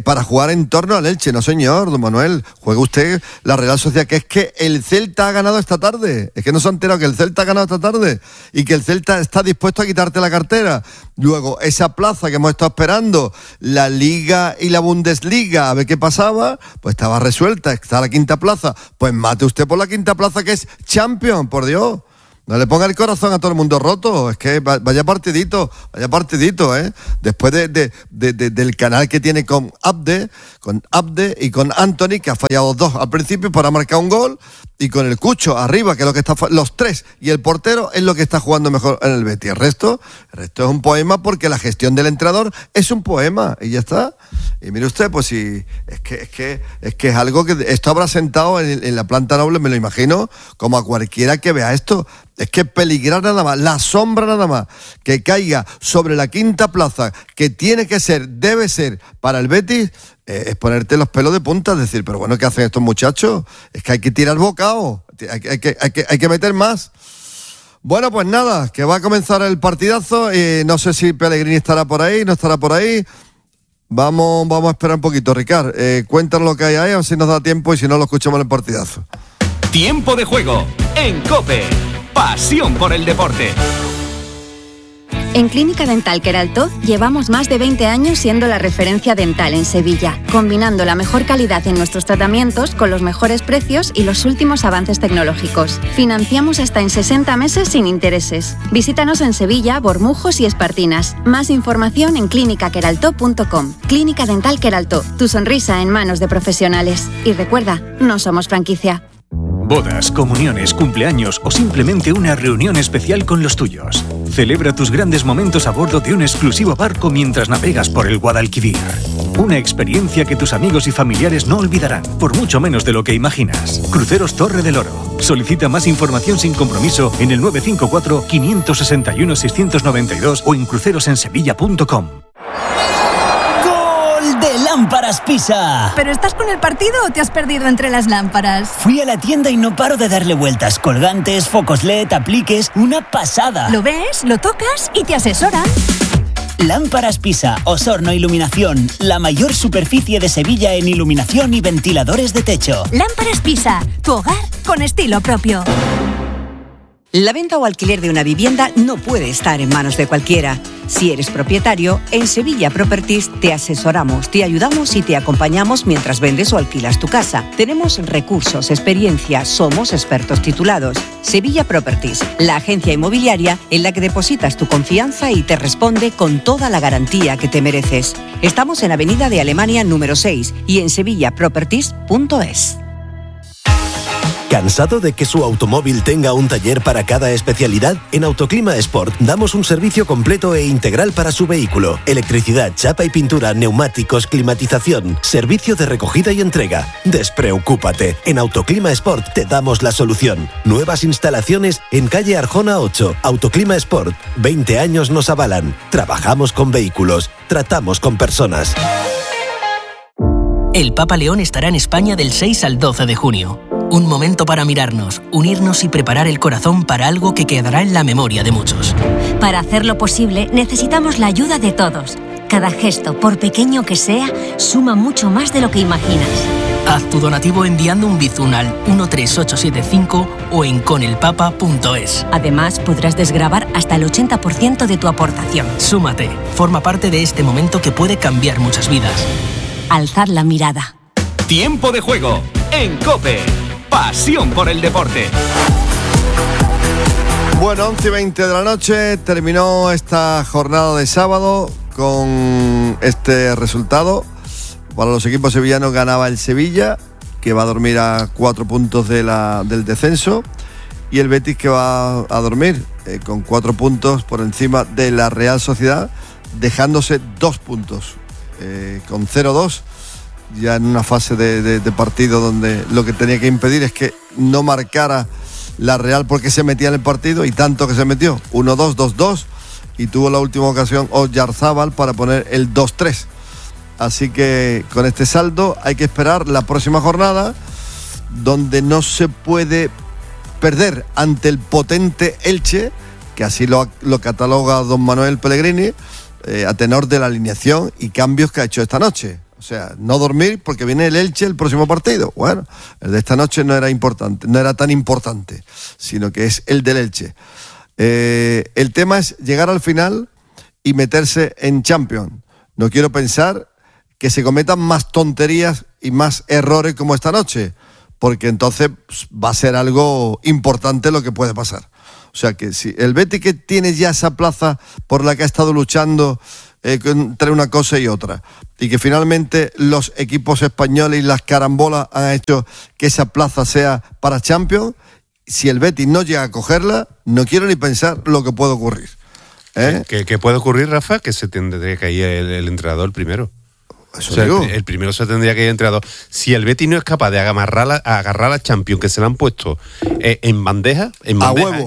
jugar en torno al Elche. No, señor, don Manuel, juega usted la Real Sociedad, que es que el Celta ha ganado esta tarde. Es que no se ha enterado que el Celta ha ganado esta tarde y que el Celta está dispuesto a quitarte la cartera. Luego, esa plaza que hemos estado esperando, la Liga y la Bundesliga, a ver qué pasaba, pues estaba resuelta, está la quinta plaza. Pues mate usted por la quinta plaza, que es Champions, por Dios. No le ponga el corazón a todo el mundo roto, es que vaya partidito, ¿eh? Después del canal que tiene con Abde y con Anthony, que ha fallado 2 al principio para marcar un gol, y con el Cucho arriba, que es lo que está, los 3, y el portero es lo que está jugando mejor en el Betis. El resto es un poema, porque la gestión del entrenador es un poema, y ya está. Y mire usted, pues sí, es que es algo que esto habrá sentado en la planta noble, me lo imagino, como a cualquiera que vea esto. Es que peligrar nada más, la sombra nada más, que caiga sobre la quinta plaza, que debe ser para el Betis, es ponerte los pelos de punta, es decir, pero bueno, ¿qué hacen estos muchachos? Es que hay que tirar bocado, hay que meter más. Bueno, pues nada, que va a comenzar el partidazo, no sé si Pellegrini estará por ahí, no estará por ahí. Vamos a esperar un poquito, Ricard. Cuéntanos lo que hay ahí, a ver si nos da tiempo, y si no, lo escuchamos en el partidazo. Tiempo de juego en COPE. Pasión por el deporte. En Clínica Dental Queraltó llevamos más de 20 años siendo la referencia dental en Sevilla, combinando la mejor calidad en nuestros tratamientos con los mejores precios y los últimos avances tecnológicos. Financiamos hasta en 60 meses sin intereses. Visítanos en Sevilla, Bormujos y Espartinas. Más información en clinicaqueraltó.com. Clínica Dental Queraltó, tu sonrisa en manos de profesionales. Y recuerda, no somos franquicia. Bodas, comuniones, cumpleaños o simplemente una reunión especial con los tuyos. Celebra tus grandes momentos a bordo de un exclusivo barco mientras navegas por el Guadalquivir. Una experiencia que tus amigos y familiares no olvidarán, por mucho menos de lo que imaginas. Cruceros Torre del Oro. Solicita más información sin compromiso en el 954-561-692 o en crucerosensevilla.com. De Lámparas Pisa. ¿Pero estás con el partido o te has perdido entre las lámparas? Fui a la tienda y no paro de darle vueltas. Colgantes, focos LED, apliques, una pasada. Lo ves, lo tocas y te asesoran. Lámparas Pisa, Osorno Iluminación, la mayor superficie de Sevilla en iluminación y ventiladores de techo. Lámparas Pisa, tu hogar con estilo propio. La venta o alquiler de una vivienda no puede estar en manos de cualquiera. Si eres propietario, en Sevilla Properties te asesoramos, te ayudamos y te acompañamos mientras vendes o alquilas tu casa. Tenemos recursos, experiencia, somos expertos titulados. Sevilla Properties, la agencia inmobiliaria en la que depositas tu confianza y te responde con toda la garantía que te mereces. Estamos en Avenida de Alemania número 6 y en sevillaproperties.es. ¿Cansado de que su automóvil tenga un taller para cada especialidad? En Autoclima Sport damos un servicio completo e integral para su vehículo. Electricidad, chapa y pintura, neumáticos, climatización, servicio de recogida y entrega. Despreocúpate, en Autoclima Sport te damos la solución. Nuevas instalaciones en calle Arjona 8. Autoclima Sport, 20 años nos avalan. Trabajamos con vehículos, tratamos con personas. El Papa León estará en España del 6 al 12 de junio. Un momento para mirarnos, unirnos y preparar el corazón para algo que quedará en la memoria de muchos. Para hacerlo posible, necesitamos la ayuda de todos. Cada gesto, por pequeño que sea, suma mucho más de lo que imaginas. Haz tu donativo enviando un bizun al 13875 o en conelpapa.es. Además, podrás desgravar hasta el 80% de tu aportación. Súmate, forma parte de este momento que puede cambiar muchas vidas. Alzad la mirada. Tiempo de juego en COPE. Pasión por el deporte. Bueno, 11:20 de la noche, terminó esta jornada de sábado con este resultado. Para los equipos sevillanos ganaba el Sevilla, que va a dormir a 4 puntos del descenso, y el Betis, que va a dormir con 4 puntos por encima de la Real Sociedad, dejándose 2 puntos, con 0-2. Ya en una fase de partido donde lo que tenía que impedir es que no marcara la Real, porque se metía en el partido, y tanto que se metió, 1-2, 2-2, y tuvo la última ocasión Oyarzábal para poner el 2-3. Así que con este saldo hay que esperar la próxima jornada, donde no se puede perder ante el potente Elche, que así lo cataloga don Manuel Pellegrini, a tenor de la alineación y cambios que ha hecho esta noche. O sea, no dormir porque viene el Elche el próximo partido. Bueno, el de esta noche no era tan importante, sino que es el del Elche. El tema es llegar al final y meterse en Champions. No quiero pensar que se cometan más tonterías y más errores como esta noche, porque entonces va a ser algo importante lo que puede pasar. O sea que si el Betis, que tiene ya esa plaza por la que ha estado luchando entre una cosa y otra, y que finalmente los equipos españoles y las carambolas han hecho que esa plaza sea para Champions, si el Betis no llega a cogerla, no quiero ni pensar lo que puede ocurrir. ¿Qué puede ocurrir, Rafa? Que se tendría que ir el entrenador primero. Eso, o sea, el primero se tendría que ir entrenador. Si el Betis no es capaz de agarrar la Champions, que se la han puesto en bandeja, en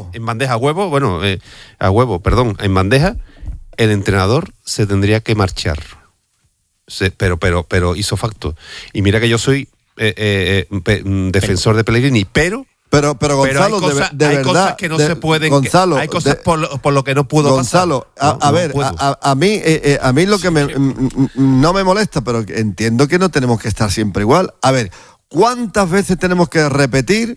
bandeja, el entrenador se tendría que marchar. Pero hizo facto. Y mira que yo soy defensor de Pellegrini, pero Gonzalo, hay cosas que no se pueden. Gonzalo, hay cosas por lo que no pudo Gonzalo, pasar. A mí lo que no me molesta, pero entiendo que no tenemos que estar siempre igual. A ver, ¿cuántas veces tenemos que repetir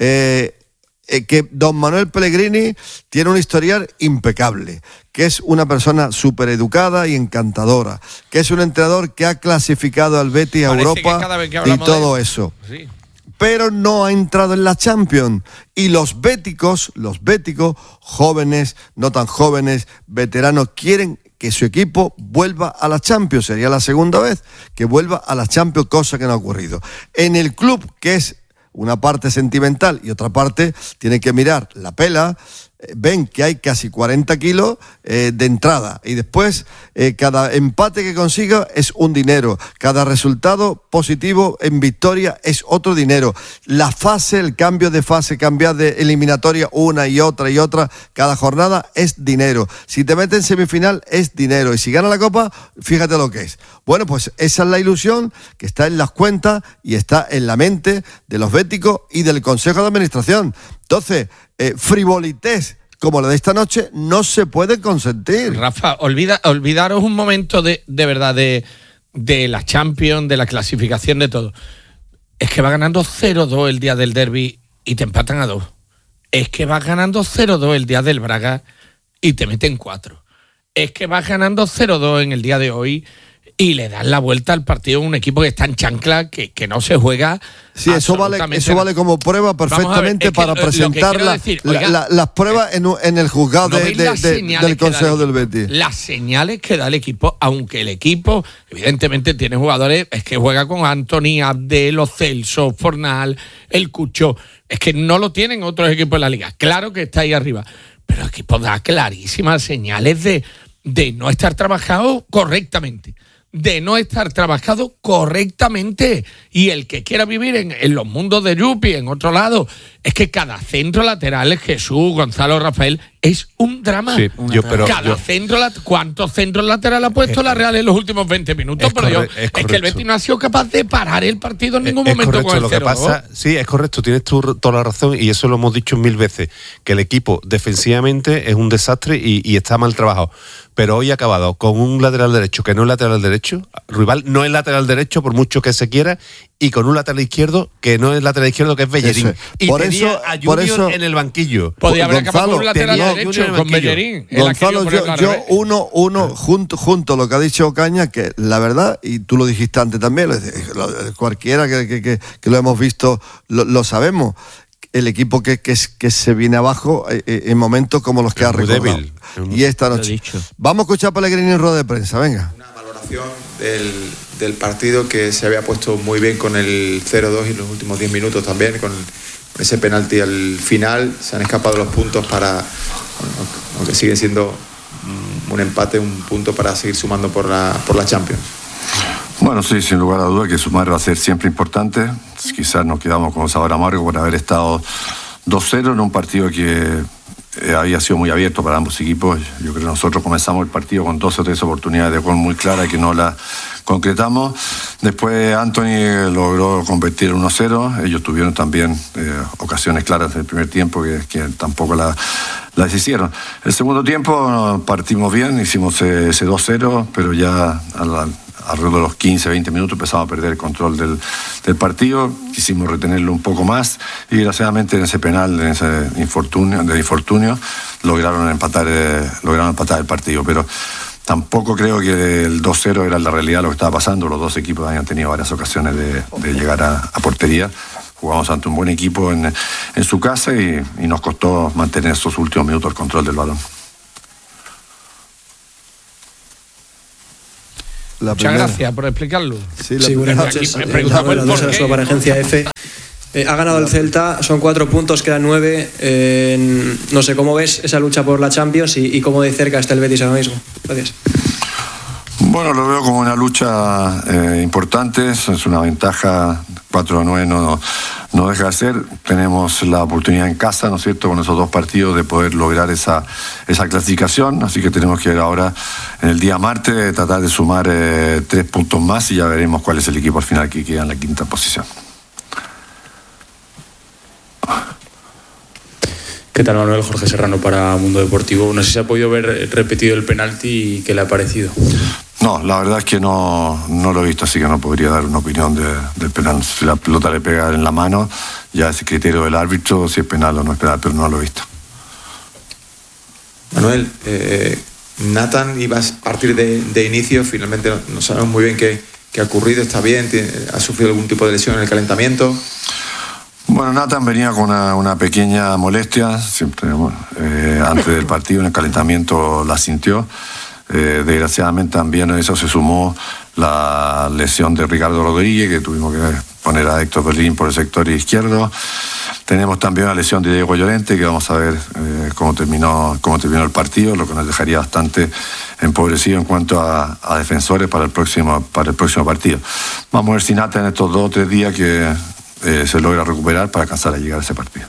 que don Manuel Pellegrini tiene un historial impecable, que es una persona súper educada y encantadora, que es un entrenador que ha clasificado al Betis a Europa y todo eso? Sí. Pero no ha entrado en la Champions. Y los béticos, jóvenes, no tan jóvenes, veteranos, quieren que su equipo vuelva a la Champions. Sería la segunda vez que vuelva a la Champions, cosa que no ha ocurrido. En el club, que es una parte sentimental y otra parte tiene que mirar la pela, ven que hay casi 40 kilos de entrada, y después cada empate que consiga es un dinero, cada resultado positivo en victoria es otro dinero, la fase, el cambio de fase, cambiar de eliminatoria una y otra, cada jornada es dinero, si te metes en semifinal es dinero, y si gana la Copa, fíjate lo que es. Bueno, pues esa es la ilusión que está en las cuentas y está en la mente de los béticos y del Consejo de Administración. Entonces, frivolités como la de esta noche no se puede consentir. Rafa, olvidaros un momento de verdad de la Champions, de la clasificación, de todo. Es que va ganando 0-2 el día del derbi y te empatan a 2. Es que vas ganando 0-2 el día del Braga y te meten 4. Es que vas ganando 0-2 en el día de hoy y le dan la vuelta al partido a un equipo que está en chancla, que no se juega. Sí, eso vale como prueba perfectamente para presentar las pruebas en el juzgado del Consejo del Betis. Las señales que da el equipo, aunque el equipo evidentemente tiene jugadores, es que juega con Anthony, Abdel, Celso, Fornal, el Cucho, es que no lo tienen otros equipos en la liga. Claro que está ahí arriba, pero el equipo da clarísimas señales de no estar trabajado correctamente. Y el que quiera vivir en los mundos de Yupi, en otro lado, es que cada centro lateral, es Jesús, Gonzalo, Rafael, es un drama. Sí, ¿cuántos centros laterales ha puesto la Real en los últimos 20 minutos? Es que el Betis no ha sido capaz de parar el partido en ningún momento con el 0-2. Sí, es correcto, tienes tú toda la razón, y eso lo hemos dicho 1000 veces, que el equipo defensivamente es un desastre y está mal trabajado. Pero hoy ha acabado con un lateral derecho que no es lateral derecho, Ruibal no es lateral derecho por mucho que se quiera, y con un lateral izquierdo que no es lateral izquierdo, que es Bellerín. Y por tenía eso, a Junior en el banquillo. Podía haber acabado con un lateral derecho con Bellerín. Gonzalo, yo junto lo que ha dicho Ocaña, que la verdad, y tú lo dijiste antes también, cualquiera que lo hemos visto lo sabemos, el equipo que se viene abajo en momentos como los que ha recordado. Y esta noche. Vamos a escuchar a Pellegrini en rueda de prensa, venga. Una valoración del partido, que se había puesto muy bien con el 0-2 y los últimos 10 minutos también, con ese penalti al final. Se han escapado los puntos aunque sigue siendo un empate, un punto para seguir sumando por la Champions. Bueno, sí, sin lugar a duda que sumar va a ser siempre importante. Quizás nos quedamos con sabor amargo por haber estado 2-0 en un partido que había sido muy abierto para ambos equipos. Yo creo que nosotros comenzamos el partido con 2 o 3 oportunidades de gol muy claras que no las concretamos. Después Anthony logró convertir 1-0. Ellos tuvieron también ocasiones claras en el primer tiempo que tampoco las hicieron. El segundo tiempo partimos bien, hicimos ese 2-0, pero ya alrededor de los 15, 20 minutos empezamos a perder el control del partido, quisimos retenerlo un poco más y desgraciadamente en ese penal, en ese infortunio, lograron empatar el partido, pero tampoco creo que el 2-0 era la realidad lo que estaba pasando. Los dos equipos habían tenido varias ocasiones de llegar a portería. Jugamos ante un buen equipo en su casa y nos costó mantener esos últimos minutos el control del balón. Muchas gracias por explicarlo. Sí, buenas noches. Buenas noches para Agencia F. Ha ganado el Celta, son 4 puntos, quedan 9. No sé, ¿cómo ves esa lucha por la Champions y cómo de cerca está el Betis ahora mismo? Gracias. Bueno, lo veo como una lucha importante, es una ventaja, 4-9 no deja de ser. Tenemos la oportunidad en casa, ¿no es cierto?, con esos 2 partidos de poder lograr esa clasificación, así que tenemos que ir ahora, en el día martes, tratar de sumar 3 puntos más y ya veremos cuál es el equipo al final que queda en la 5ª posición. ¿Qué tal, Manuel? Jorge Serrano para Mundo Deportivo. No sé si se ha podido ver repetido el penalti y qué le ha parecido. No, la verdad es que no lo he visto, así que no podría dar una opinión del penal. Si la pelota le pega en la mano, ya es el criterio del árbitro, si es penal o no es penal, pero no lo he visto. Manuel, Nathan iba a partir de inicio, finalmente no sabemos muy bien qué ha ocurrido, está bien, ha sufrido algún tipo de lesión en el calentamiento. Bueno, Nathan venía con una pequeña molestia, siempre antes del partido, en el calentamiento la sintió. Desgraciadamente también a eso se sumó la lesión de Ricardo Rodríguez, que tuvimos que poner a Héctor Belín por el sector izquierdo. Tenemos también una lesión de Diego Llorente, que vamos a ver cómo terminó el partido, lo que nos dejaría bastante empobrecido en cuanto a defensores para el próximo partido. Vamos a ver si Nathan en estos 2 o 3 días que se logra recuperar para alcanzar a llegar a ese partido.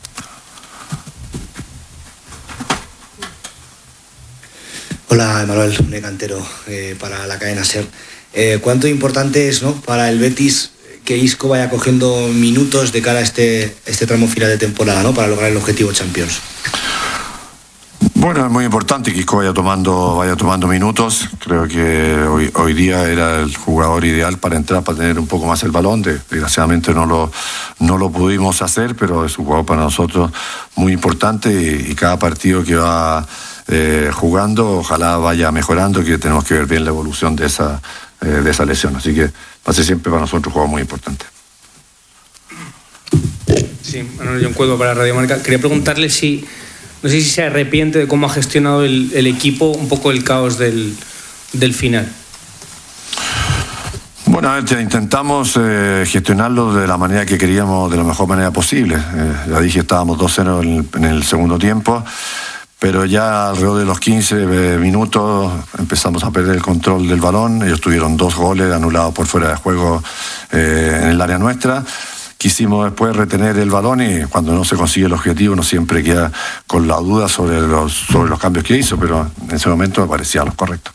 Hola, Manuel, un cantero para la cadena SER. ¿Cuánto importante es, ¿no?, para el Betis que Isco vaya cogiendo minutos de cara a este tramo final de temporada, ¿no?, para lograr el objetivo Champions? Bueno, es muy importante que Isco vaya tomando minutos. Creo que hoy día era el jugador ideal para entrar, para tener un poco más el balón. Desgraciadamente no lo pudimos hacer, pero es un jugador para nosotros muy importante y cada partido que va jugando, ojalá vaya mejorando, que tenemos que ver bien la evolución de esa lesión. Así que va a ser siempre para nosotros un jugador muy importante. Sí, Manuel John Cuevo para Radio Marca. Quería preguntarle si, no sé si se arrepiente de cómo ha gestionado el equipo un poco el caos del final. Bueno, a ver, intentamos gestionarlo de la manera que queríamos, de la mejor manera posible. Ya dije, estábamos 2-0 en el segundo tiempo, pero ya alrededor de los 15 minutos empezamos a perder el control del balón. Ellos tuvieron 2 goles anulados por fuera de juego en el área nuestra. Quisimos después retener el balón y cuando no se consigue el objetivo uno siempre queda con la duda sobre los cambios que hizo, pero en ese momento me parecía lo correcto.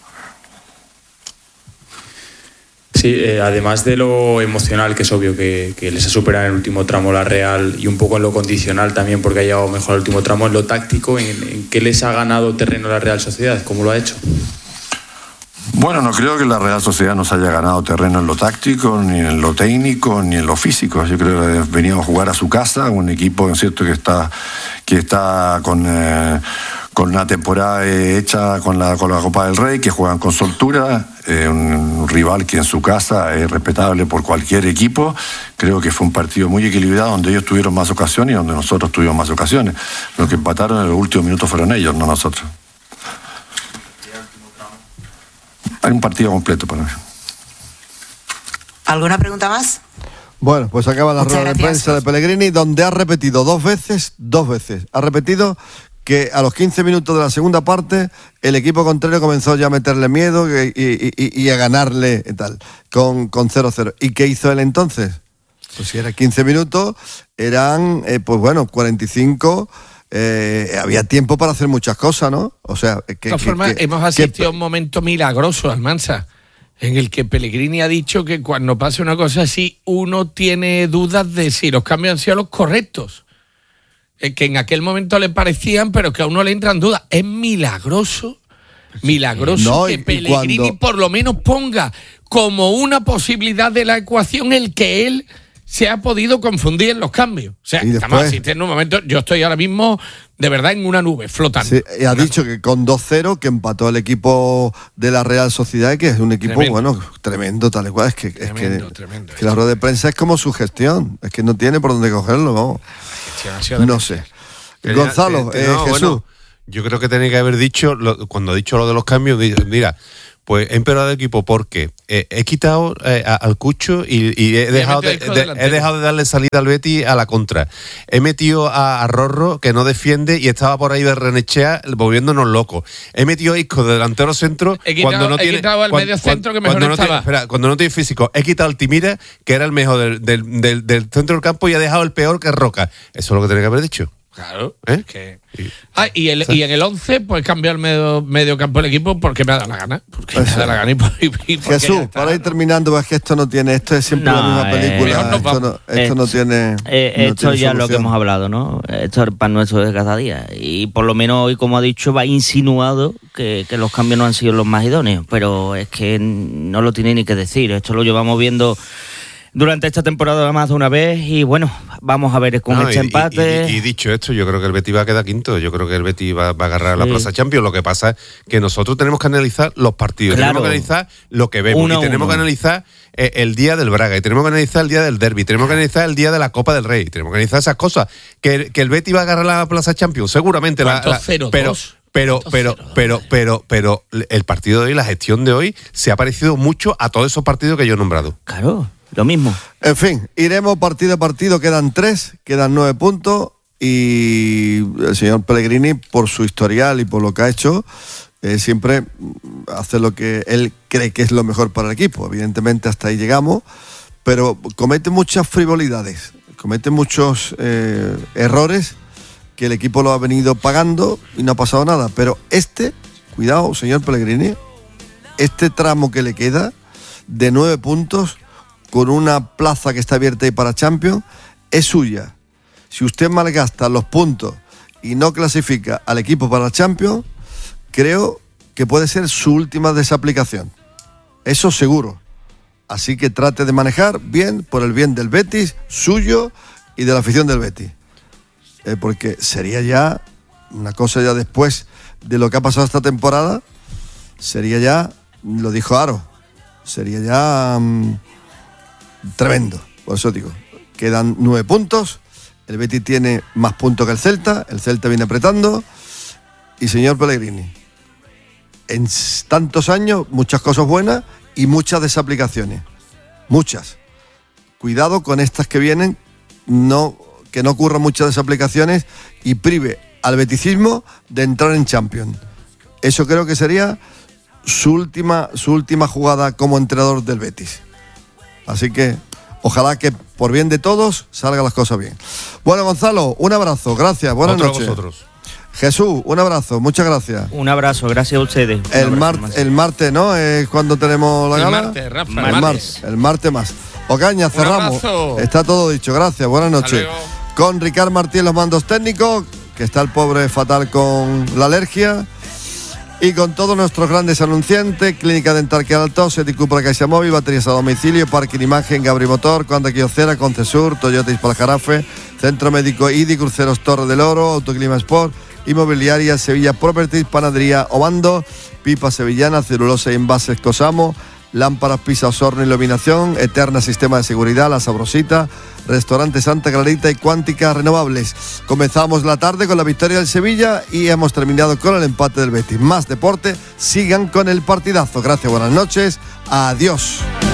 Sí, además de lo emocional, que es obvio que les ha superado en el último tramo la Real, y un poco en lo condicional también porque ha llegado mejor al último tramo, en lo táctico, ¿en qué les ha ganado terreno la Real Sociedad? ¿Cómo lo ha hecho? Bueno, no creo que la Real Sociedad nos haya ganado terreno en lo táctico, ni en lo técnico, ni en lo físico. Yo creo que veníamos a jugar a su casa, un equipo, ¿no es cierto?, que está con una temporada hecha con la Copa del Rey, que juegan con soltura, un rival que en su casa es respetable por cualquier equipo. Creo que fue un partido muy equilibrado, donde ellos tuvieron más ocasiones y donde nosotros tuvimos más ocasiones. Los que empataron en los últimos minutos fueron ellos, no nosotros. Hay un partido completo para mí. ¿Alguna pregunta más? Bueno, pues acaba la rueda de prensa de Pellegrini, donde ha repetido dos veces. Ha repetido que a los 15 minutos de la segunda parte el equipo contrario comenzó ya a meterle miedo y a ganarle y tal, con 0-0. ¿Y qué hizo él entonces? Pues si era 15 minutos, eran, 45... había tiempo para hacer muchas cosas, ¿no? O sea, de todas formas, hemos asistido a un momento milagroso, Almansa, en el que Pellegrini ha dicho que cuando pasa una cosa así, uno tiene dudas de si los cambios han sido los correctos. Que en aquel momento le parecían, pero que a uno le entran dudas. Es milagroso que Pellegrini por lo menos ponga como una posibilidad de la ecuación el que él se ha podido confundir en los cambios. O sea, estamos asistiendo en un momento, yo estoy ahora mismo de verdad en una nube, flotando. Sí, y ha dicho que con 2-0 que empató el equipo de la Real Sociedad, que es un equipo tremendo, tal y cual. Es que la rueda de prensa es como su gestión, es que no tiene por dónde cogerlo, vamos. No sé. Gonzalo, Jesús. Bueno, yo creo que tenía que haber dicho, cuando ha dicho lo de los cambios, mira, pues he empeorado el equipo porque he quitado al Cucho y he dejado de darle salida al Betis a la contra. He metido a Rorro, que no defiende, y estaba por ahí de Renechea volviéndonos locos. He metido a Isco de delantero centro cuando no tiene... He quitado al medio centro que mejor estaba. Cuando no tiene físico. He quitado al Timira, que era el mejor del centro del campo, y he dejado el peor, que es Roca. Eso es lo que tenía que haber dicho. Claro. Y en el 11 pues cambió el medio campo del equipo porque me ha dado la gana. Jesús, para ir terminando, es que esto es siempre la misma película. Esto no tiene. Esto ya es lo que hemos hablado, ¿no? Esto es el pan nuestro de cada día. Y por lo menos hoy, como ha dicho, va insinuado que los cambios no han sido los más idóneos. Pero es que no lo tiene ni que decir. Esto lo llevamos viendo durante esta temporada más de una vez, y bueno, vamos a ver con este empate. Y dicho esto, yo creo que el Betis va a quedar quinto. Yo creo que el Betis va a agarrar la Plaza Champions. Lo que pasa es que nosotros tenemos que analizar los partidos, tenemos que analizar lo que vemos, y tenemos que analizar el día del Braga, y tenemos que analizar el día del Derbi, tenemos que analizar el día de la Copa del Rey, tenemos que analizar esas cosas. Que el Betis va a agarrar la Plaza Champions, seguramente. Pero el partido de hoy, la gestión de hoy, se ha parecido mucho a todos esos partidos que yo he nombrado. Claro. Lo mismo. En fin, iremos partido a partido. Quedan 9 puntos. Y el señor Pellegrini, por su historial y por lo que ha hecho, siempre hace lo que él cree que es lo mejor para el equipo. Evidentemente hasta ahí llegamos, pero comete muchas frivolidades, comete muchos errores que el equipo lo ha venido pagando y no ha pasado nada. Pero cuidado, señor Pellegrini, este tramo que le queda de 9 puntos, con una plaza que está abierta ahí para Champions, es suya. Si usted malgasta los puntos y no clasifica al equipo para Champions, creo que puede ser su última desaplicación. Eso seguro. Así que trate de manejar bien, por el bien del Betis, suyo y de la afición del Betis. Porque sería ya una cosa, ya después de lo que ha pasado esta temporada, sería ya, lo dijo Aro, sería ya... tremendo. Por eso digo, quedan 9 puntos, el Betis tiene más puntos que el Celta viene apretando, y señor Pellegrini, en tantos años, muchas cosas buenas y muchas desaplicaciones, muchas. Cuidado con estas que vienen, que no ocurran muchas desaplicaciones y prive al beticismo de entrar en Champions. Eso creo que sería su última jugada como entrenador del Betis. Así que ojalá que por bien de todos salgan las cosas bien. Bueno, Gonzalo, un abrazo, gracias, buenas noches. Vosotros. Jesús, un abrazo, muchas gracias. Un abrazo, gracias a ustedes. El martes, ¿no? Es cuando tenemos la gala. El martes, Rafa. El martes más. Ocaña, cerramos. Está todo dicho, gracias, buenas noches. Con Ricard Martí en los mandos técnicos, que está el pobre fatal con la alergia. Y con todos nuestros grandes anunciantes: Clínica Dental Queraltó, Seti Cupra Caixa Móvil, baterías a domicilio, Parking Imagen, Gabri Motor, Conda Quiocera, Concesur, Toyota Ispalajarafe, Centro Médico IDI, Cruceros Torre del Oro, Autoclima Sport, Inmobiliaria Sevilla Properties, Panadería Obando, Pipa Sevillana, Celulosa y Envases Cosamo, Lámparas Pisa Osorno Iluminación, Eterna Sistema de Seguridad, La Sabrosita, Restaurante Santa Clarita y Cuántica Renovables. Comenzamos la tarde con la victoria del Sevilla y hemos terminado con el empate del Betis. Más deporte, sigan con el partidazo. Gracias, buenas noches, adiós.